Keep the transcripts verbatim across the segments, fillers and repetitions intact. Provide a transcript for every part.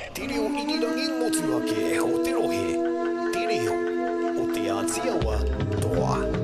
Te reo inirangi motu ake o te rohe. Te reo o te Aotearoa toa.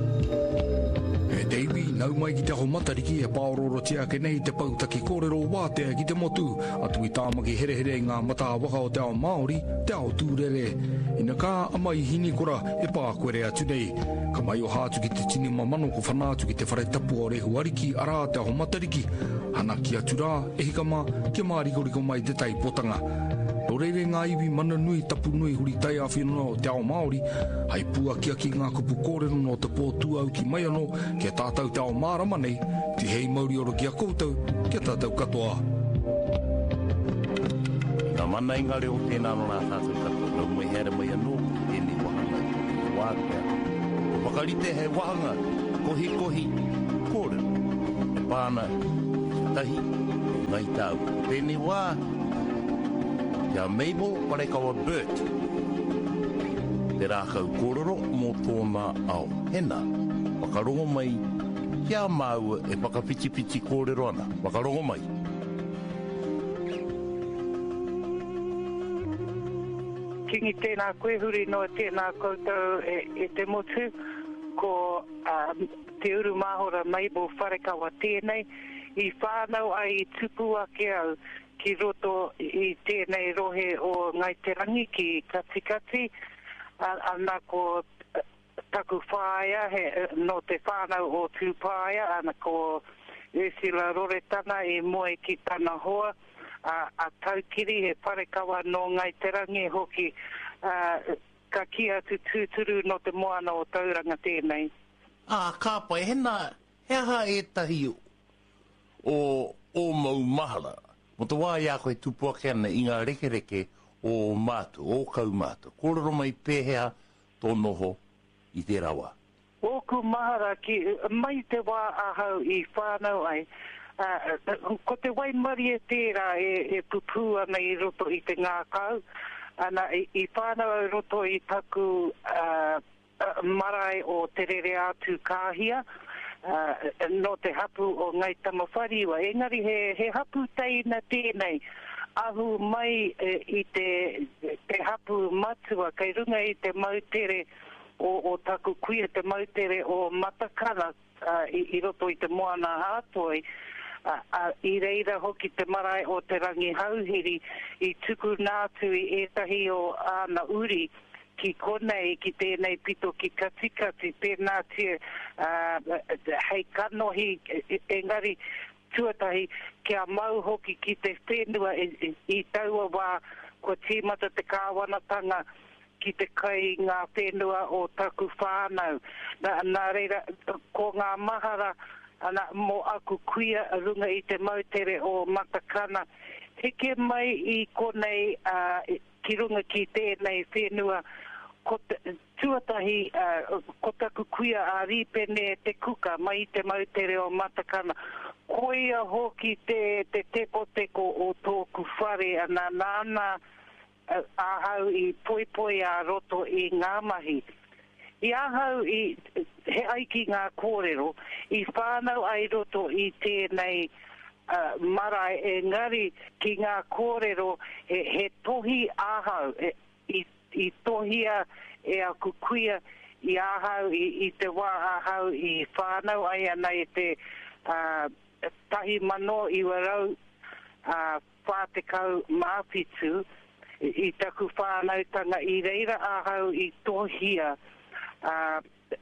E Davey, nau mai ki te ho matariki e pāororo te ake nei te pautaki kōrero wātea ki te motu. Atu i tāmaki here here ngā mata waka o te ao Māori, te ao tūrere. Ina kā amai hini kora e pākoere atu nei. Ka mai o hātu ki te tini mamano ko whanātu ki te whare tapu o rehu ariki arā te ao matariki. Hana ki atu rā, e hikama, ki māriko mai te tai potanga. Nō reire ngā iwi mana nui tapu nui huri tai awhinono o te ao Māori, hei pua kia ki ngā kupu kōrero no te pōtu au ki mai anō, ki a tātou te ao mārama nei, ti hei mauri oro ki a koutou, ki a tātou katoa. Ka mana inga reo tēnā no nā tātou katoa, nau mai here mai anō, tēnei wahanga, wātea. Wakarite he wahanga, kohi kohi, kōrero, e pāna, tahi, ngai tāu, tēnei wā, Kia Mabel Parekawa Burt. Te rākau kōrero mō tōna ao hena. Wakarongo mai, kia māua e pakawhiti-piti kōrero ana. Wakarongo mai. Kingi tēnā koe huri no tēnā koutou e, e te motu ko uh, te uru māhora Mabel Parekawa tēnei. I whānau ai tupu ake au ki roto i tēnei rohe o ngai te rangi ki katikati, ana ko taku whāia he, no te whānau o tūpāia, ana ko Ursula Roretana i moe ki tana hoa, a, a taukiri he Parekawa no ngai te rangi hoki, a, ka kia tu tūturu no te moana o tauranga tēnei. Ah, kāpai, hena, heha e tahi o, o maumahara. Mo te wā ia koe tupua ke ana i ngā reke reke o mātu, o kau mātu. Kōrero mai pēhea tō noho i te rawa. Oku mahara ki mai te wā ahau i whānau ai. Uh, ko te waimari e tērā e, e pupu ana i roto i te ngā kau. Ana i, i whānau ai roto i taku uh, uh, marae o te rere atu kāhia. Uh, no te hapu o ngai tamawhariwa. Engari he, he hapu teina tēnei ahu mai e, i te, te hapu matua kei runga i te mautere o, o taku kuia te mautere o matakana uh, i, i roto i te moana hātoi. Uh, uh, I reira hoki te marae o te rangi hauhiri i tuku nātu i etahi o ana uri ki konei ki tēnei pito ki katikati tēnā tia uh, hei kanohi engari tuatahi kia mau hoki ki te whenua i, i, i taua wā ko tīmata te kāwanatanga ki te kai ngā whenua o taku whānau. Nā, nā reira ko ngā mahara ana mo aku kuia runga i te mautere o matakana heke mai i konei uh, ki runga ki tēnei whenua ko te, tuatahi uh, ko taku kuia a ripene te kuka mai te mautere o matakana koia hoki te, te tepo teko o tōku whare ana nāna uh, ahau i poi poi a roto i ngā mahi. I ahau i he aiki ngā kōrero i whānau ai roto i tēnei uh, marae engari ki ngā kōrero he, he tohi ahau e, i i tohia e a kukuia i ahau i, i te wā ahau i whānau ai ana i te uh, tahi mano i warau uh, whātekau māpitu i, i taku whānautanga i reira ahau i tohia uh,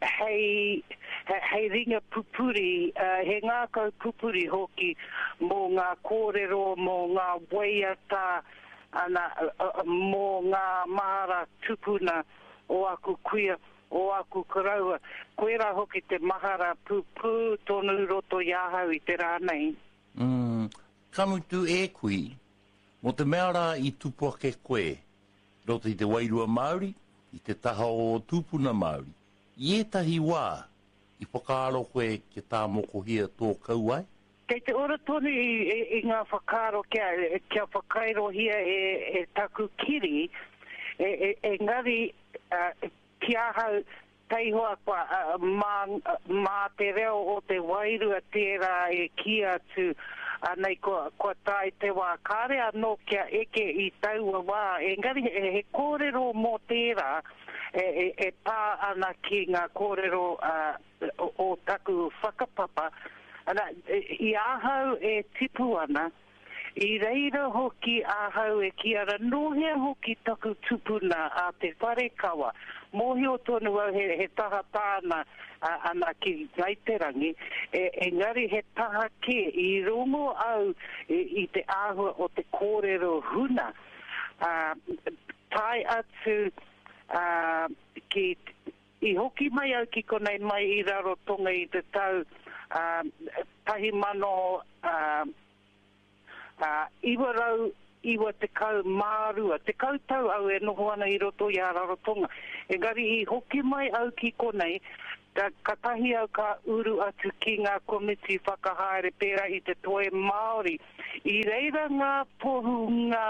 hei, hei ringa pupuri uh, he ngā kau pupuri hoki mō ngā kōrero mō ngā waiata ana uh, mō ngā mahara tupuna o aku kuia, o aku karaua. Koera hoki te mahara pupu tonu roto iahau i te rānei. Mm, kamutu e kui, mo te mea rā i tupua ke koe, roto i te wairua Māori, i te taha o tupuna Māori. I etahi wā, i whakaaro koe ke tā moko hia tō kauai? Kei te ora tonu i, i, i ngā whakaaro kia, kia whakairo hia e, e taku kiri, e, e, e ngari uh, kia hau teihoa kwa uh, mā, mā te reo o te wairua tērā e kia tu anei ko ko tai te wā kare anō kia eke i taua wā engari he, he kōrero mō tērā e, e, e pā ana ki ngā kōrero uh, o, o taku whakapapa ana i ahau e tipu ana i reira hoki ahau e ki ara nohea hoki taku tupuna a te whare kawa mohi o tonu au he, he taha tāna uh, ana ki Gaiterangi e, e ngari he taha ke i rongo au e, i te ahua o te kōrero huna uh, tai atu uh, ki i hoki mai au ki konei mai i raro tonga i te tau uh, tahi mano uh, uh, iwa rau iwa te kau mārua, te kau tau au e noho ana i roto i a Rarotonga. Engari i hoki mai au ki konei, ka, ka tahi au ka uru atu ki ngā komiti whakahaere pēra i te toe Māori. I reira ngā pohu ngā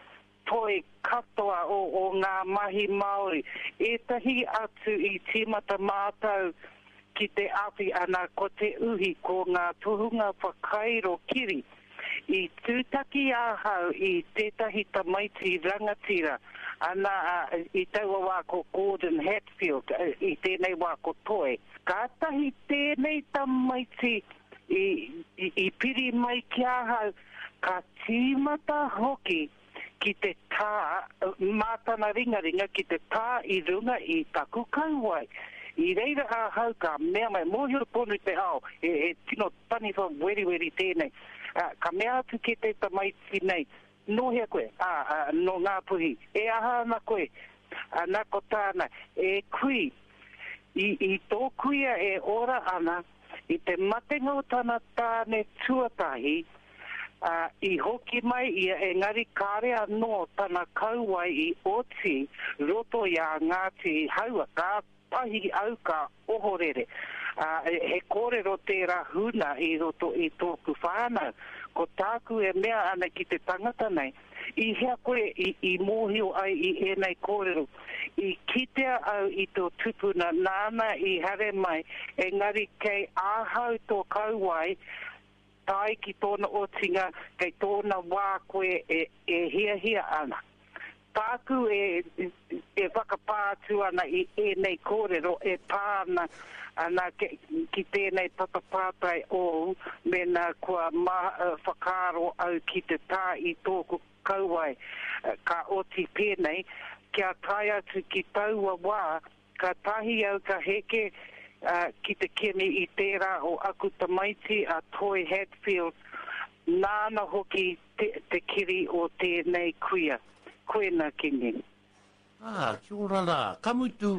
toe katoa o, o ngā mahi Māori. E tahi atu i tīmata mātau ki te awhi ana ko te uhi ko ngā tohunga whakairo kiri. I tūtaki ahau i tētahi tamaiti rangatira ana uh, i taua wā ko Gordon Hatfield uh, i tēnei wā ko toe. Kātahi tēnei tamaiti i, i, i piri mai ki ahau ka tīmata hoki ki te tā, uh, mātana ringaringa ki te tā i runga i taku kauai. I reira ahau ka mea mai mōhio tonu te ao e, e tino tani wha weri weri tēnei. Uh, ka mea atu ki te tamaiti nei, no hea koe, ah, uh, no ngā puhi, e aha ana koe, uh, nako tāna, e kui, i, i tō kuia e ora ana, i te matenga o tana tāne tuatahi, uh, i hoki mai ia e ngari kāre anō tana kauai i oti, roto ia ngāti haua, ka pahi au ka ohorere. Uh, he kōrero tērā huna i roto i tōku whānau. Ko tāku e mea ana ki te tangata nei. I hea koe i, i mōhio ai i enei kōrero. I kitea au i tō tupuna nāna i hare mai. Engari kei āhau tō kauai, tai ki tōna otinga, kei tōna wā koe e, e hia hia ana. Tāku e, e whakapātu ana i enei kōrero e pāna ana ke, ki tēnei papapātai o mena kua ma, uh, whakaro au ki te tā i tōku kauai uh, ka oti pēnei kia tai atu ki taua wā ka tahi au ka heke uh, ki te kemi i tērā o aku tamaiti a Toy Hatfield nāna hoki te, te kiri o tēnei kuia. Koena kingi. Ah, kia ora la. Kamutu,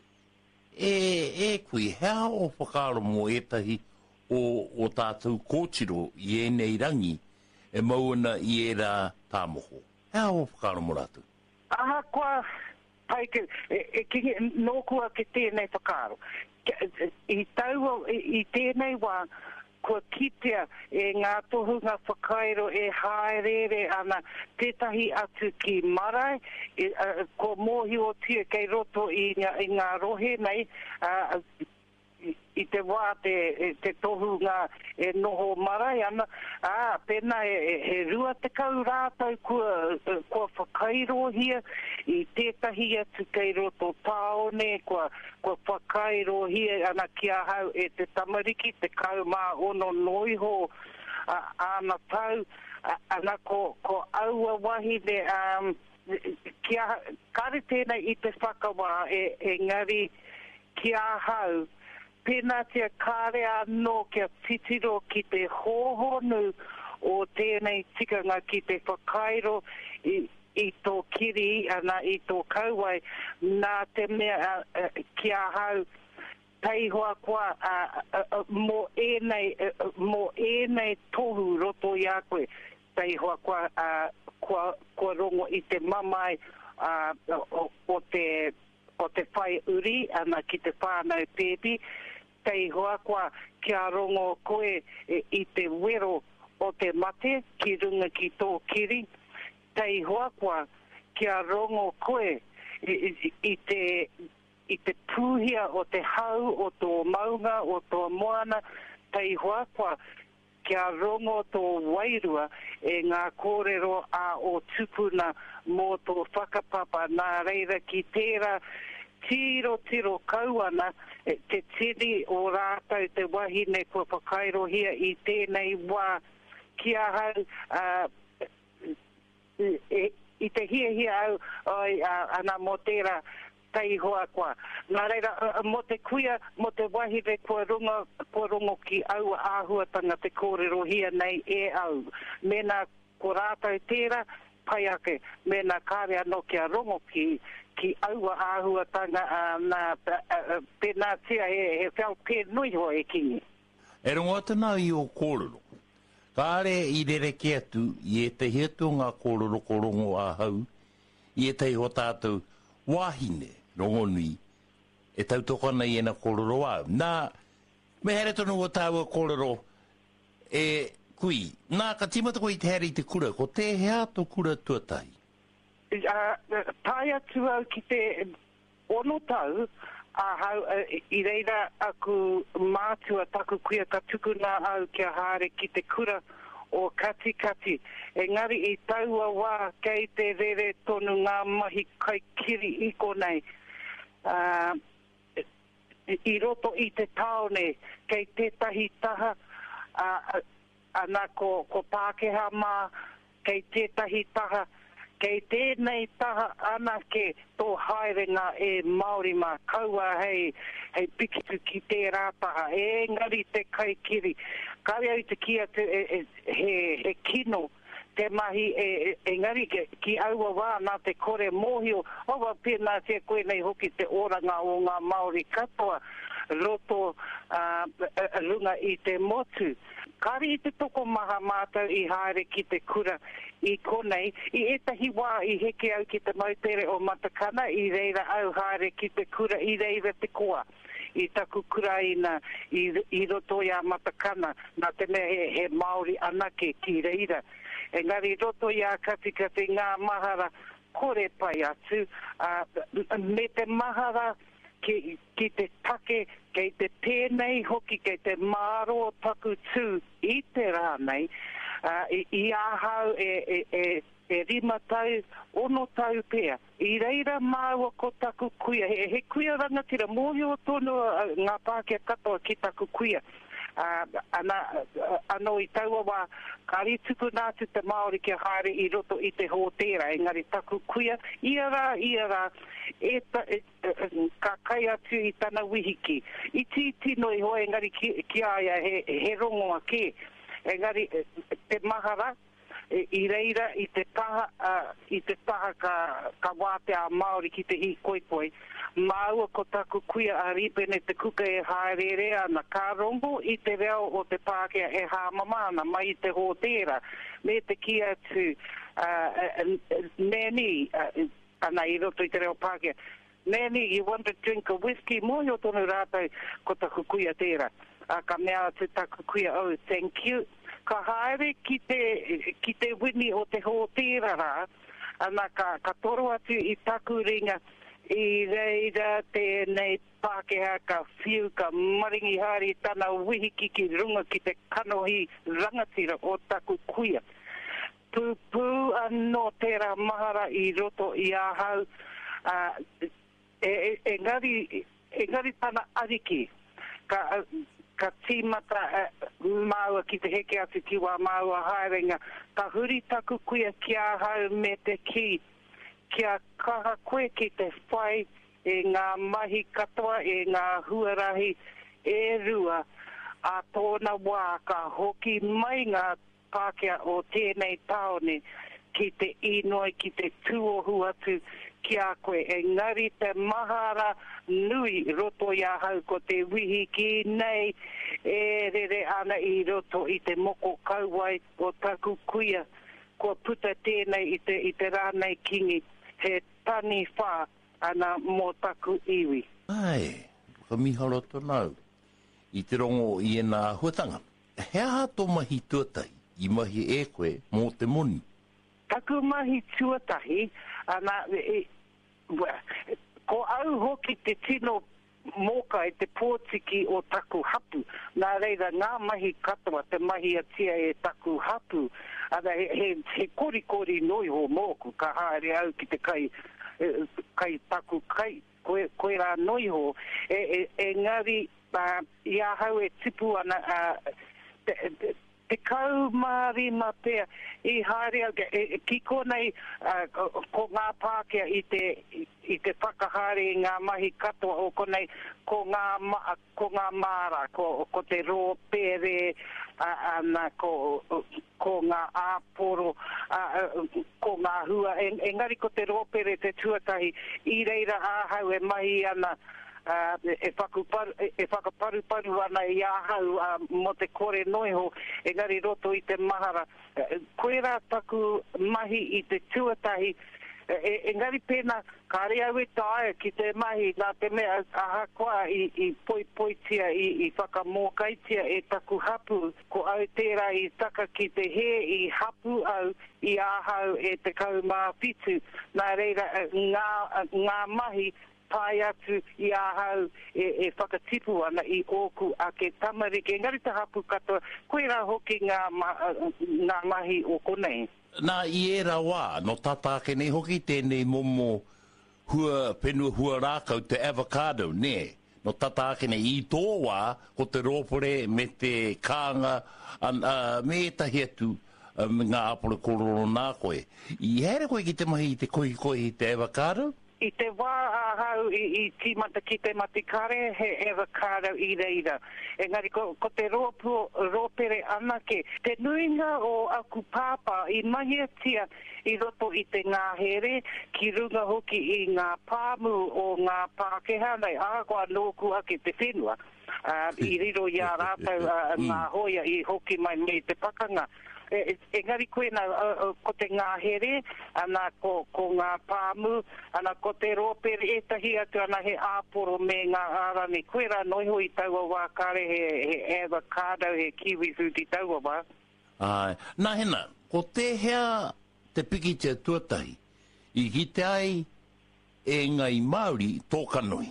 e, e kui hea o whakaro mo etahi o, o tātou kōtiro i enei rangi e mauna i era tāmoho. Hea o whakaro mo rātou? Aha, kua paike, e, e kingi, nō kua ke tēnei whakaro. I taua, i, i tēnei wā, kua kitea e ngā tohunga whakairo e haerere ana tētahi atu ki marae, e, uh, ko mōhi o tia kei roto i ngā, i ngā rohe nei, uh, i, i te wā te, te tohunga e noho marae ana, ah, pēnā e, e, he rua te kau rātou kua, kua whakairo hia, i tētahi atu kei roto tāone, kua, kua whakairo hia ana ki ahau e te tamariki, te kau mā ono noiho uh, ana tau, uh, ana ko, ko aua wahi de, um, kia, kare tēnei i te whakawā e, e ngari ki ahau, pēnā tia kāre anō kia titiro ki te hōhonu o tēnei tikanga ki te whakairo i, i tō kiri ana i tō kauai nā te mea uh, uh, kia hau teihoa kua uh, uh, uh, mō ēnei uh, mō ēnei tohu roto i a koe teihoa kua, uh, kua, kua rongo i te mamai uh, o, o te o te whai uri ana ki te whānau pēpi tei hoa kua kia rongo koe e, i te wero o te mate ki runga ki tō kiri. Tei hoa kua kia rongo koe i, i, i, te, i te pūhia o te hau o tō maunga o tō moana. Tei hoa kua kia rongo tō wairua e ngā kōrero a o tupuna mō tō whakapapa nā reira ki tērā tiro tiro kauana e te tini o rātau te wahine kua whakairohia i tēnei wā kia hau uh, e, i te hia hia au oi, uh, ana mō tērā tai hoa koa. Nā reira, uh, mo te kuia, mo te wahine kua runga, kua rungo ki au āhuatanga te kōrerohia nei e au. Mena ko rātau tērā, pai ake, mena kāre anō kia rongo ki, ki aua āhuatanga uh, nā uh, pēnā tia he, he whiau pē nui hoa e kingi. E rongo atana i o kōrero. Kāre i rere ki atu i e te hiatu ngā kōrero korongo a hau, i e tei ho tātou wāhine rongo nui, e tautokana i ena kōrero au. Nā, me here tonu o tāua kōrero, e kui, nā ka timata ko i te here i te kura, ko te hea to kura tuatahi. Uh, tai atu au ki te ono tau, a hau uh, i reira aku mātua taku kuia ka tukuna au kia haere ki te kura o kati kati. Engari i taua wā kei te rere tonu ngā mahi kai kiri i konei. Uh, I roto i te taone kei tētahi taha uh, ana ko, ko Pākehā mā kei tētahi taha kei tēnei taha ana ke tō haerenga e Māori mā kaua hei, hei pikitu ki te rātaha, e ngari te kaikiri. Kare au te kia te e, e, he, he kino, te mahi e, e, e ngari ke, ki aua wā nā te kore mōhio, owa pēnā te koe nei hoki te oranga o ngā Māori katoa, roto uh, runga i te motu. Kare i te toko maha mātou i haere ki te kura i konei, i etahi wā i heke au ki te mautere o matakana, i reira au haere ki te kura i reira te koa. I taku kuraina i, i roto ia matakana, nā tene he, he Māori anake ki reira. Engari roto ia kati kati ngā mahara kore pai atu, uh, me te mahara ki, ki te take, kei te tēnei hoki, kei te māro taku tū i te rānei, uh, i, i āhau e, e, e, e rima tau, ono tau pēr. I reira māua ko taku kuia, he, he kuia rangatira, mōhio tonu uh, ngā Pākehā katoa ki taku kuia. Uh, ana, uh, ano i taua wā, kari tuku nātu te Māori kia haere i roto i te hōtera, engari taku kuia, ia rā, ia rā, e ta, e, e, ka kai atu i tana wihiki. I tī tino i hoa, engari ki, ki aia he, he rongoa ke, engari te mahara, e, i reira i te taha, uh, i te taha ka, ka wāte a Māori ki te hi koikoi, Māua ko taku kuia a ripene te kuka e haere ana ka rongo i te reo o te Pākehā e hāmamana mai i te hōtera. Me te kia tu uh, neni, uh, ana i roto i te reo Pākehā. Neni, you want to drink a whiskey? Mōhio tonu rātou ko taku kuia tērā. Uh, ka mea tu taku kuia, oh, thank you. Ka haere ki te, ki te wini o te hōtera rā, ana ka, ka toro atu i taku ringa, i reira tēnei Pākehā ka whiu, ka maringi hari tana wihiki ki runga ki te kanohi rangatira o taku kuia. Pūpū anō tērā mahara i roto i āhau, uh, e, e, e, ngari, e ngari tana ariki, ka, ka tīmata uh, māua ki te heke atu ki wā māua haerenga, ka huri taku kuia ki āhau me te ki, kia kaha koe ki te whai e ngā mahi katoa, e ngā huarahi e rua, a tōna wā ka hoki mai ngā Pākehā o tēnei taone ki te inoi, ki te tuohu atu ki a koe. Engari te mahara nui roto i ahau ko te wihi ki nei, e rere ana i roto i te moko kauai o taku kuia, ko puta tēnei i te, i te rānei kingi. He tani whā ana mō taku iwi. Ai, ka miharo tonau. I te rongo i ena huatanga. Hea tō mahi tuatahi i mahi e koe mō te moni? Taku mahi tuatahi, ana, e, ko au hoki te tino moka e te pōtiki o taku hapu. Nā reira, ngā mahi katoa, te mahi atia e taku hapu, ana he, he, he kori kori noi ho mōku, ka haere au ki te kai, kai taku kai, koe, koe rā noi ho, e, e, e ngari, uh, ia hau e tipu ana, uh, te, te, te kaumārima pēr, i haere au, e, e, ki konei, uh, ko ngā Pākehā i te, i, i te whakahare i ngā mahi katoa o konei, ko ngā, ma, ko ngā māra, ko, ko te rōpere, uh, ana, ko, ko ngā āporo, uh, ko ngā hua, e, engari ko te rōpere te tuatahi, i reira āhau e mahi ana, Uh, e whakaparu e whakaparu paru ana i ahau uh, mo te kore noiho engari roto i te mahara uh, koe rā taku mahi i te tuatahi uh, e, engari pēnā ka rea we tae ki te mahi nā te mea ahakoa i, i poi poitia i, i whakamōkaitia e taku hapu ko Aotearoa i taka ki te he i hapu au i ahau e te kaumāwhitu nā reira uh, ngā, uh, ngā mahi pai atu i ahau e, e whakatipu ana i oku a ke tamariki. Engari te hapu katoa, koe rā hoki ngā, ma, ngā mahi o konei. Nā i e rā wā, no tātāke nei hoki tēnei momo hua, penua hua rākau te avocado, ne? No tātāke nei i tō wā, ko te rōpore me te kānga, an, uh, me tahi atu um, ngā apore kororo nā koe. I here koe ki te mahi i te kohi kohi i te avocado? I te wā ahau i, i tīmata ki te matikare, he avocado i reira. Engari, ko, ko te rōpu, rōpere anake, te nuinga o aku pāpā i mahiatia i roto i te ngāhere, ki runga hoki i ngā pāmu o ngā Pākehā, nei ākoa nōku ake te whenua. Uh, I riro i a rātau uh, ngā hoia i hoki mai me te pakanga. E, engari koe na, uh, uh, ko te ngāhere, ana ko, ko ngā pāmu, ana ko te rōpere etahi atu ana he āporo me ngā ārani. Koe rā noiho i taua wā kare he, he avocado, he kiwi fruit i taua wā. Ai, nā hena, ko te hea te piki te tuatahi, i ki te ai e ngai Māori tōkanoi.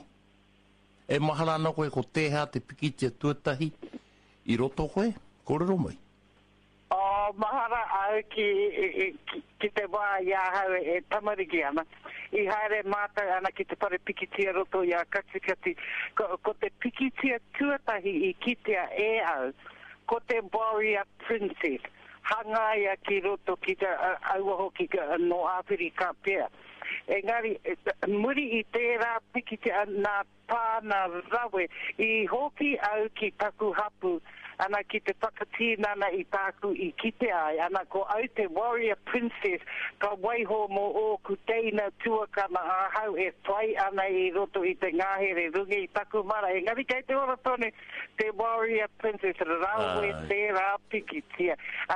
E maharana koe ko te hea te piki te tuatahi, i roto koe, kōrero mai. O mahara au ki, ki, ki te wā ia hau e tamariki ana. I haere mātai ana ki te pare pikitia roto ia katikati. Ko, ko te pikitia tuatahi i kitea e au. Ko te warrior princess. Hangaia ki roto ki te auaho ki no Āwhirika pēr. Engari, muri i tērā pikitia nā pāna rawe. I hoki au ki taku hapu. Ana ki te whakatīnana i tāku i kite ai, ana ko au te warrior princess, ka waiho mo o kuteina tuakana ahau e whai ana i roto i te ngāhere rungi i taku mara. Engari kei te ora tone, te warrior princess, rawe tērā pikitia.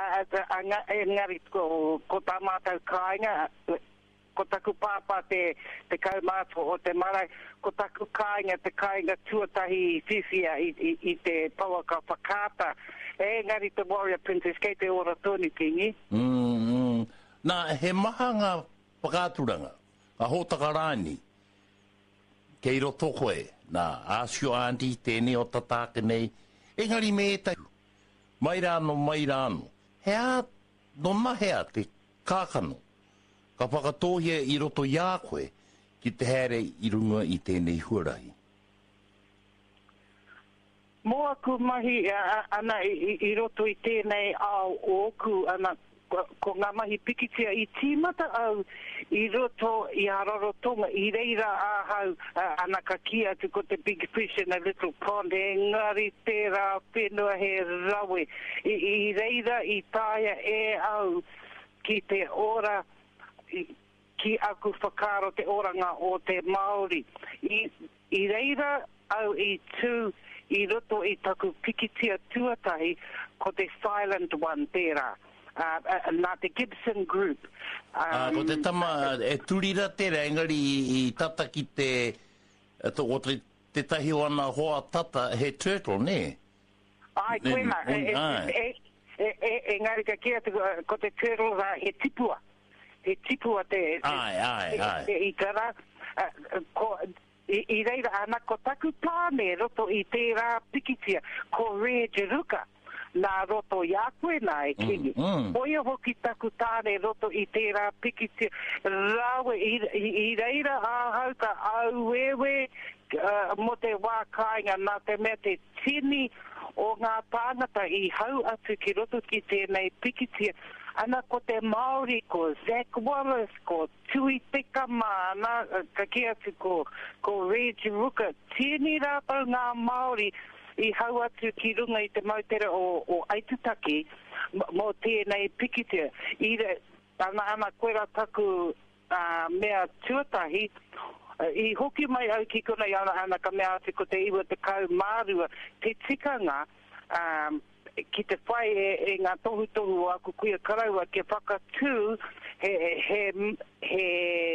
Engari ko, ko tā mātou kāinga, ko taku pāpā te, te kaumātua o te marae, ko taku kāinga, te kāinga tuatahi i whiwhia i, i, i te pauaka whakāta. E ngari te warrior princess, kei te ora tōni kingi. Mm, mm. Nā, he maha ngā whakāturanga, a hōtaka rāni, kei roto koe, nā, āsio ānti, tēne o tatāke nei, engari me e tai, mai rāno, mai rāno, hea, no mahea te kākano, ka whakatohia i roto ia koe ki te here i runga i tēnei huarahi. Mō aku mahi uh, ana i, i roto i tēnei ao oku ana ko, ko ngā mahi pikitia i tīmata au i roto i Ararotonga i reira ahau uh, ana ka kia tu ko te big fish in a little pond e ngari tērā whenua he rawe i, i reira i tāia e au ki te ora ki aku whakaro te oranga o te Māori. I, i reira au i tū i roto i taku pikitia tuatahi ko te Silent One tērā. Uh, uh, nā te Gibson Group. Um, uh, ko te tama e turira tērā engari i, i tata ki te to, o te, te tahi o ana hoa tata he turtle, ne? Ai, koena. E, e, e, e, e ngari ka kia ko te turtle rā he tipua. E tipua te... Ai, ai, ai. I kara, ko, I, i reira ana ko taku tāne roto i tērā pikitia ko re jeruka nā roto i a koe nā e kingi. Mm, mm. Oia hoki taku tāne roto i tērā pikitia rawe i, i, i reira āhau ka auewe uh, mo te wākainga nā te mea te tini o ngā tāngata i hau atu ki roto ki tēnei pikitia. Ana ko te Māori, ko Zach Wallace, ko Tui Tika Mana, ka ki atu ko, ko Regi Ruka. Tēnei rāpau ngā Māori i hau atu ki runga i te mautere o, o Aitutaki mo tēnei pikitia. I re, ana, ana koera taku uh, mea tuatahi, uh, i hoki mai au ki kona i ana, ana ka mea atu ko te iwa te kau mārua, te tikanga, um, ki te whai e, e ngā tohu tohu aku kuia karaua ke whakatū he, he, he,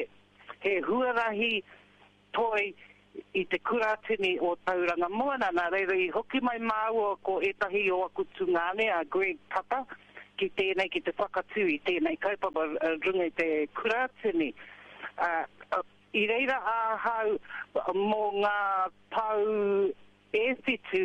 he huarahi toi i te kuratini o tauranga moana. Nā reira i hoki mai māua ko etahi o aku tungane a Greg Papa ki tēnei ki te whakatū i tēnei kaupapa uh, runga i te kuratini. Uh, uh, I reira āhau mō ngā pau e whitu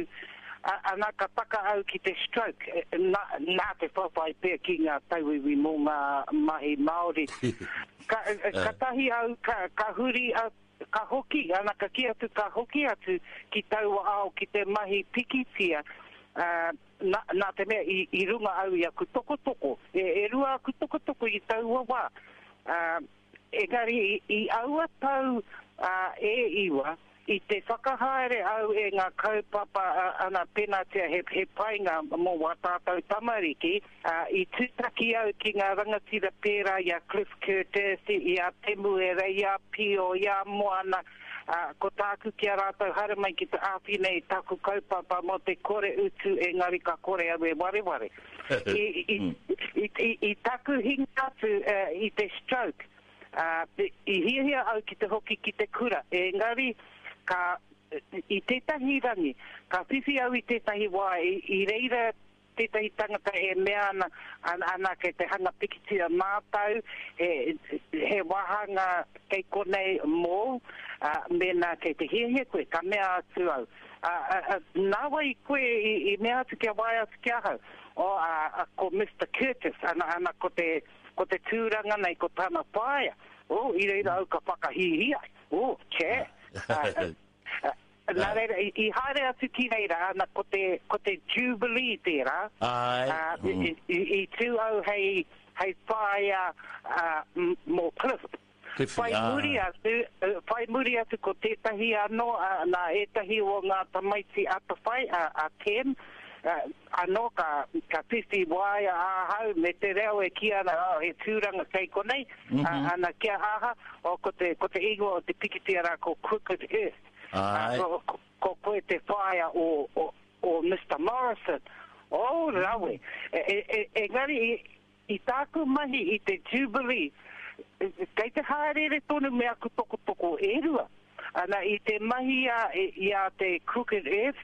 ana ka taka au ki te stroke, nā, nā te whawhai pēr ki ngā tauiwi mō ngā mahi Māori. Ka, ka tahi au, ka, ka huri au, ka hoki, ana ka ki atu, ka hoki atu ki taua au ki te mahi pikitia, uh, nā, nā te mea i, i runga au i aku toko toko. E, e rua aku toko toko i taua wā. Uh, engari i, i aua tau uh, e iwa, i te whakahaere au e ngā kaupapa uh, ana penatia he, he painga mō wātātau tamariki, uh, i tūtaki au ki ngā rangatira pērā i a Cliff Curtis, i a Temu Ere, i a Pio, i a Moana, uh, ko tāku ki a rātau haramai ki te āwhine i tāku kaupapa mo te kore utu e ngari ka kore au e ware ware. I, i, i, i, i tāku hinga atu uh, i te stroke, uh, i hiahia au ki te hoki ki te kura, e ngari ka i tētahi rangi, ka whiwhi au i tētahi wā, i, i reira tētahi tangata e mea ana, ana, ana ke te hanga pikitia mātau, he, he wahanga kei konei mō, uh, mena kei te hiahia koe, ka mea atu au. Uh, uh, uh, nāwa i koe i, i mea atu kia wai atu kia hau, o uh, uh, ko Mister Curtis, ana, ana ko te, ko te tūranga nei ko tāna pāia, o, i reira au ka whakahihi ai, o, che. Uh, uh, nā reira, i, i haere atu ki reira, ana ko te, ko te Jubilee tērā, Ai. uh, mm. i, i, i tū au hei, hei whaia uh, mō Cliff. Whai muri atu, uh, whai muri atu ko tētahi anō, uh, nā etahi o ngā tamaiti ata whai, a, a Ken, uh, anō ka, ka whiwhi waia āhau, me te reo e ki ana, oh, he tūranga kei konei, mm -hmm. uh, ana kia aha, o ko te, ko te ingo o te pikitia rā ko Crooked Earth. Uh, ko, ko, ko koe te whaia o, o, o Mister Morrison. O, rawe. E, e, e ngari, i, i tāku mahi i te Jubilee, kei te haerere tonu me aku toko toko e rua. Ana i te mahi a, i a te Crooked Earth,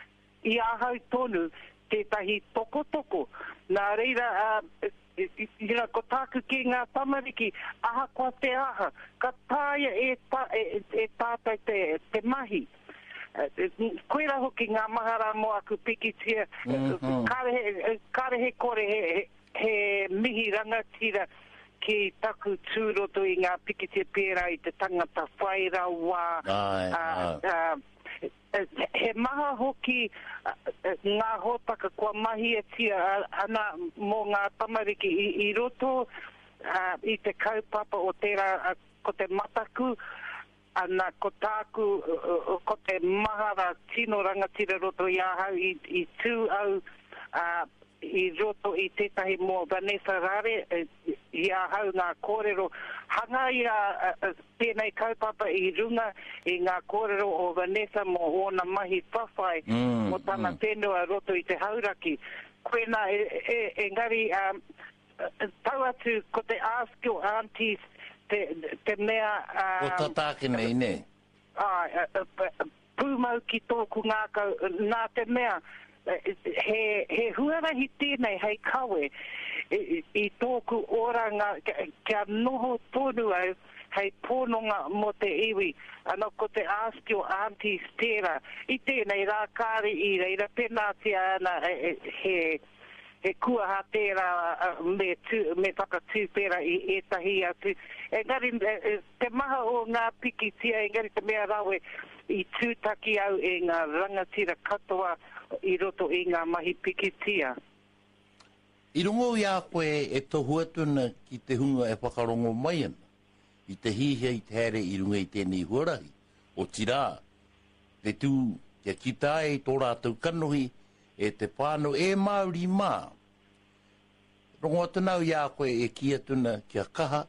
i ahau tonu tētahi toko toko. Nā reira, uh, Ira, ko tāku ki ngā tamariki, aha kua te aha, ka tāia e, tā, e, e tātai te, te mahi. Uh, koera hoki ngā mahara mo aku pikitia, mm-hmm. karehe, karehe kore he, he, he mihi rangatira ki taku tūroto i ngā pikitia pērā i te tangata whaira wā. Ai, uh, uh, he maha hoki uh, ngā hōtaka kua mahi e tia ana mō ngā tamariki i, i roto uh, i te kaupapa o tērā uh, ko te mataku ana ko tāku uh, ko te mahara tino rangatira roto i ahau i, i tū au uh, i roto i tētahi mō Vanessa Rare i ahau ngā kōrero hanga i a, a, a tēnei kaupapa i runga i ngā kōrero o Vanessa mō ona mahi whawhai mm, mo tāna mm. whenua roto i te hauraki. Koena e, e, e ngari um, tau atu ko te ask your aunties te, te mea um, o tatake nei ne uh, uh, pūmau ki tōku ngākau nā te mea he, he huarahi tēnei hei kawe i, i tōku oranga kia noho tonu au hei pōnonga mo te iwi, ana ko te ask your aunties tērā, i tēnei rā kāri i reira, penātia ana e, e, he, he kuaha tērā me, tu, me whakatūpera i etahi atu. Engari, te maha o ngā pikitia, engari te mea rawe i tūtaki au e ngā rangatira katoa i roto i ngā mahi pikitia. I rongo i a koe e tohu atuna ki te hunga e whakarongo mai ana. I te hihia i te here i runga i tēnei huarahi. O tira, te tū, kia kita e tō rātou kanohi, e te pāno e Māori mā. Rongo atuna i a koe e ki atuna kia kaha,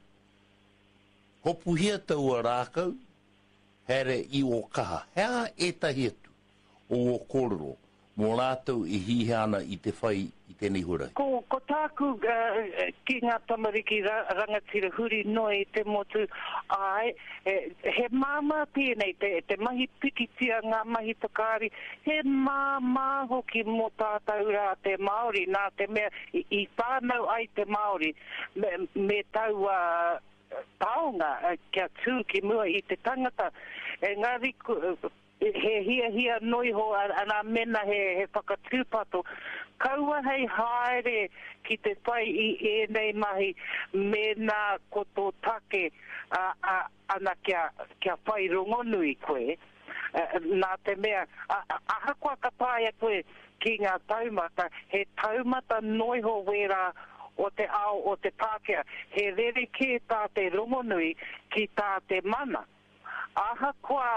hopuhia taua rākau, here i o kaha. Hea e tahi atu o o kōrero, mō rātou i hihana i te whai i tēnei huarahi. Ko, ko tāku uh, ki ngā tamariki ra, rangatira huri noi te motu ai, e, he māma tēnei, te, te mahi pikitia ngā mahi takari, he māma hoki mō tātou rā te Māori, nā te mea, i, i whānau ai te Māori, me, me tau uh, taonga, uh, kia tū ki mua i te tangata, e ngāri uh, he hia hia noiho ana mena he, he whakatūpato. Kaua hei haere ki te pai i ēnei mahi mena koto take a, a, ana kia, kia whai rongonui koe. A, nā te mea, aha kua ka pāia koe ki ngā taumata, he taumata noiho wera o te ao o te Pākehā. He rere ke tā te rongonui ki tā te mana. Aha kua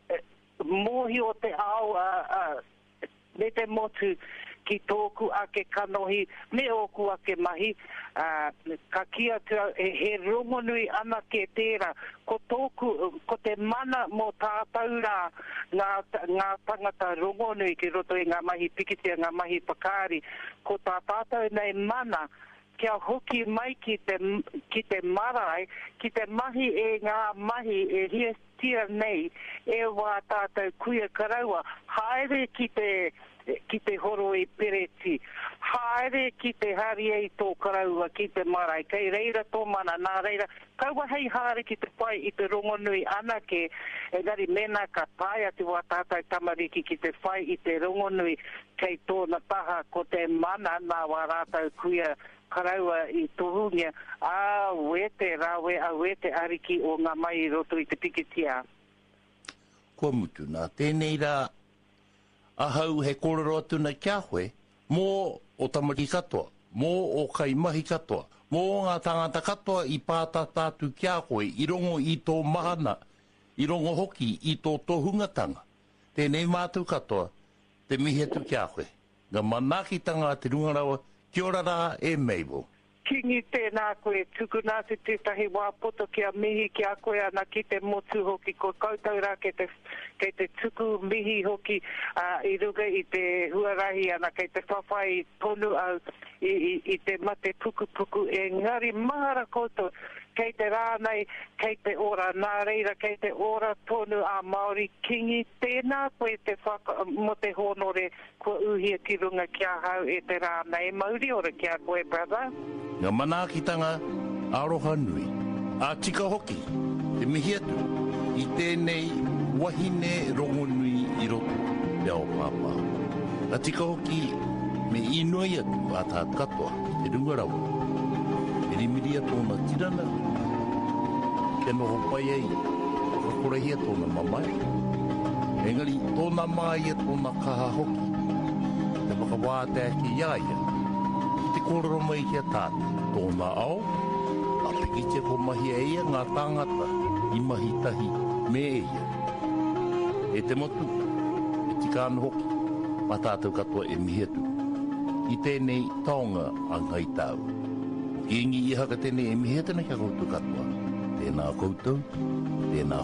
mohi o te ao uh, uh, me te motu ki tōku ake kanohi me oku ake mahi uh, ka kia tua e he rongonui ana ke tērā ko tōku, ko te mana mo tātou rā ngā, ngā tangata rongonui ki roto i ngā mahi pikitia, ngā mahi pakāri ko tā tātou nei mana kia hoki mai ki te, ki te marae, ki te mahi e ngā mahi e ria tia nei, e wā tātou kuia karaua, haere ki te, ki te horo i pereti, haere ki te hari e tō karaua ki te marae, kei reira tō mana, nā reira, kaua hei haere ki te pai i te rongonui anake, e gari mena ka pai atu wā tātou tamariki ki te whai i te rongonui, kei tōna taha ko te mana nā wā rātou kuia karaua i tohungia, a wete rawe, a wete ariki o ngā mai roto i te pikitia. Kua mutu, nā tēnei rā, ahau he kōrero atuna kia hoe, mō o tamariki katoa, mō o kai mahi katoa, mō ngā tangata katoa i pāta tātu kia hoe, i rongo i tō mahana, i rongo hoki i tō tohungatanga. Tēnei mātou katoa, te mihi atu kia hoe. Ngā manakitanga te rungarawa, kia ora rā e Mabel. Kingi tēnā koe, tukuna te tētahi wāpoto kia mihi kia koe ana ki te motu hoki, ko koutou rā ke te, ke te tuku mihi hoki uh, i ruga i te huarahi ana, kei te whawhai tonu au i, i, i te mate puku puku e ngari mahara koutou, kei te rānei, kei te ora nā reira, kei te ora tonu a Māori, kingi tēnā koe te whaka, mo te honore kua uhia ki runga kia hau e te rānei, mauri ora kia koe, brother. Ngā manakitanga, aroha nui, a tika hoki, te mihi atu, i tēnei wahine rongonui i roto, reo pāpā. A tika hoki, me inoi atu, a tā katoa, te rungarawa. E rimiria tōna tirana, ke noho pai ei, ka korehia tōna mamai. Engari, tōna mai e tōna kaha hoki, te whakawātea ki iaia, i te kōrero mai kia tāte, tōna ao, a pikitia ko mahi e ia ngā tāngata, i mahi tahi me e ia. E te motu, e tika anu hoki, ma tātou katoa e mihi atu, i tēnei taonga a ngai tāu. Ki ingi i haka tēnei e mihi atana kia koutou katoa. Tēnā koutou, tēnā